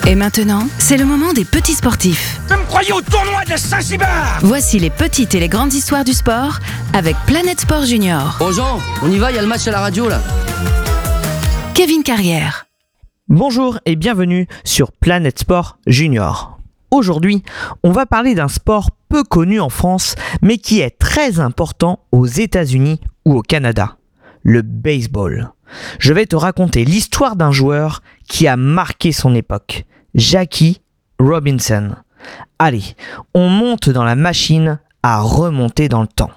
Et maintenant, c'est le moment des petits sportifs. Je me croyais au tournoi de Saint-Cybard. Voici les petites et les grandes histoires du sport avec Planète Sport Junior. Bon Jean, on y va, il y a le match à la radio là. Kevin Carrière. Bonjour et bienvenue sur Planète Sport Junior. Aujourd'hui, on va parler d'un sport peu connu en France, mais qui est très important aux États-Unis ou au Canada, le baseball. Je vais te raconter l'histoire d'un joueur qui a marqué son époque, Jackie Robinson. Allez, on monte dans la machine à remonter dans le temps.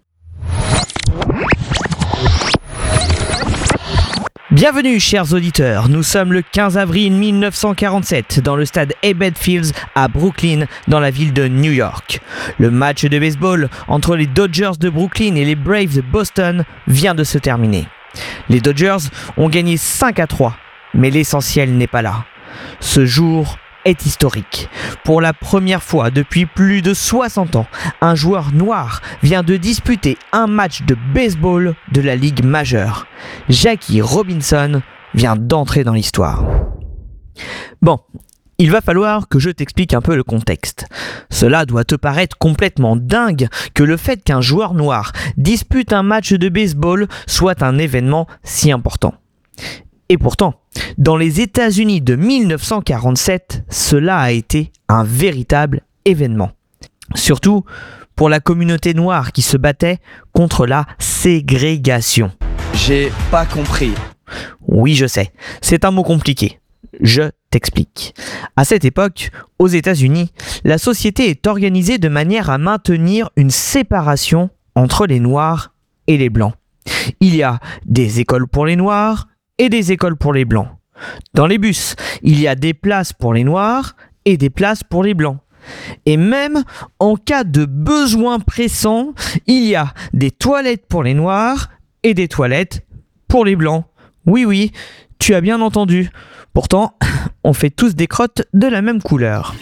Bienvenue chers auditeurs, nous sommes le 15 avril 1947 dans le stade Ebbets Fields à Brooklyn dans la ville de New York. Le match de baseball entre les Dodgers de Brooklyn et les Braves de Boston vient de se terminer. Les Dodgers ont gagné 5-3, mais l'essentiel n'est pas là. Ce jour est historique. Pour la première fois depuis plus de 60 ans, un joueur noir vient de disputer un match de baseball de la Ligue majeure. Jackie Robinson vient d'entrer dans l'histoire. Bon, il va falloir que je t'explique un peu le contexte. Cela doit te paraître complètement dingue que le fait qu'un joueur noir dispute un match de baseball soit un événement si important. Et pourtant, dans les États-Unis de 1947, cela a été un véritable événement. Surtout pour la communauté noire qui se battait contre la ségrégation. J'ai pas compris. Oui, je sais, c'est un mot compliqué. Je t'explique. À cette époque, aux États-Unis, la société est organisée de manière à maintenir une séparation entre les Noirs et les Blancs. Il y a des écoles pour les Noirs et des écoles pour les Blancs. Dans les bus, il y a des places pour les Noirs et des places pour les Blancs. Et même en cas de besoin pressant, il y a des toilettes pour les Noirs et des toilettes pour les Blancs. Oui, tu as bien entendu. Pourtant, on fait tous des crottes de la même couleur.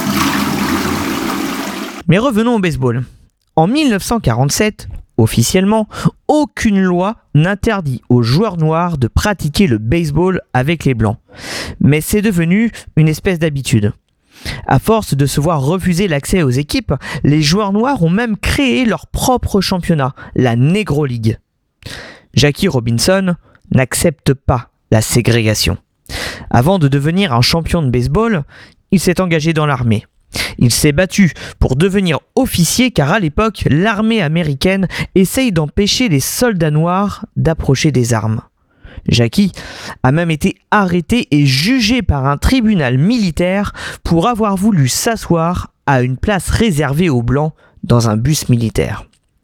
Mais revenons au baseball. En 1947, officiellement, aucune loi n'interdit aux joueurs noirs de pratiquer le baseball avec les blancs. Mais c'est devenu une espèce d'habitude. À force de se voir refuser l'accès aux équipes, les joueurs noirs ont même créé leur propre championnat, la Negro League. Jackie Robinson n'accepte pas la ségrégation. Avant de devenir un champion de baseball, il s'est engagé dans l'armée. Il s'est battu pour devenir officier car à l'époque, l'armée américaine essaye d'empêcher les soldats noirs d'approcher des armes. Jackie a même été arrêté et jugé par un tribunal militaire pour avoir voulu s'asseoir à une place réservée aux blancs dans un bus militaire.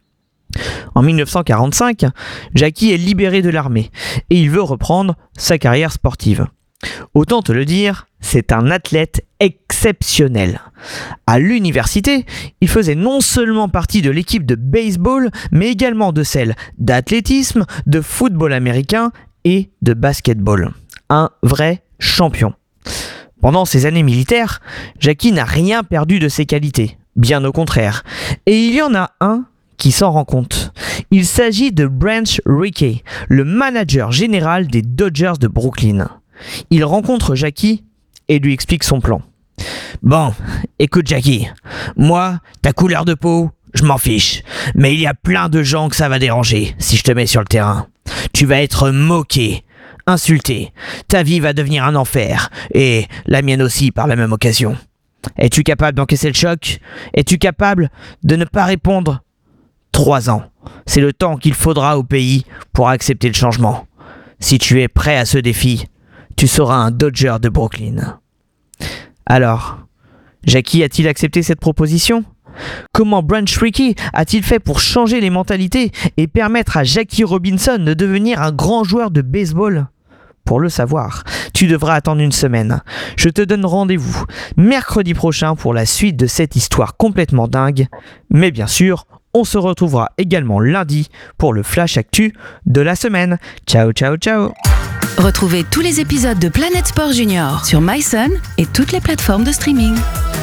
En 1945, Jackie est libéré de l'armée et il veut reprendre sa carrière sportive. Autant te le dire, c'est un athlète exceptionnel. À l'université, il faisait non seulement partie de l'équipe de baseball, mais également de celle d'athlétisme, de football américain et de basketball. Un vrai champion. Pendant ses années militaires, Jackie n'a rien perdu de ses qualités, bien au contraire. Et il y en a un qui s'en rend compte. Il s'agit de Branch Rickey, le manager général des Dodgers de Brooklyn. Il rencontre Jackie et lui explique son plan. Bon, écoute Jackie, moi, ta couleur de peau, je m'en fiche. Mais il y a plein de gens que ça va déranger si je te mets sur le terrain. Tu vas être moqué, insulté. Ta vie va devenir un enfer. Et la mienne aussi par la même occasion. Es-tu capable d'encaisser le choc? Es-tu capable de ne pas répondre? 3 ans. C'est le temps qu'il faudra au pays pour accepter le changement. Si tu es prêt à ce défi, tu seras un Dodger de Brooklyn. Alors, Jackie a-t-il accepté cette proposition? Comment Branch Rickey a-t-il fait pour changer les mentalités et permettre à Jackie Robinson de devenir un grand joueur de baseball? Pour le savoir, tu devras attendre une semaine. Je te donne rendez-vous mercredi prochain pour la suite de cette histoire complètement dingue. Mais bien sûr, on se retrouvera également lundi pour le Flash Actu de la semaine. Ciao, ciao, ciao! Retrouvez tous les épisodes de Planète Sport Junior sur MySun et toutes les plateformes de streaming.